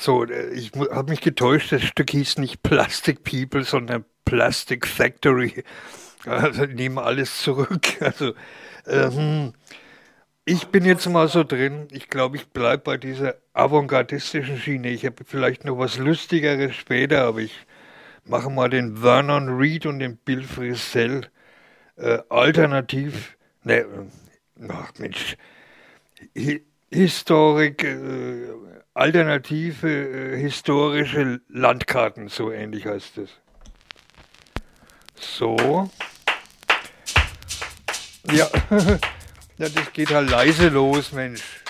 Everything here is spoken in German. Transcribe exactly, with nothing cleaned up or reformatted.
So, äh, ich habe mich getäuscht, das Stück hieß nicht Plastic People, sondern Plastic Factory. Also ich nehme alles zurück. Also ähm, ich bin jetzt mal so drin, ich glaube, ich bleibe bei dieser avantgardistischen Schiene. Ich habe vielleicht noch was Lustigeres später, aber ich mache mal den Vernon Reid und den Bill Frisell äh, alternativ. Ne, äh, ach Mensch, Hi Historik, äh, alternative äh, historische Landkarten, so ähnlich heißt es. So, ja, ja, das geht halt leise los, Mensch.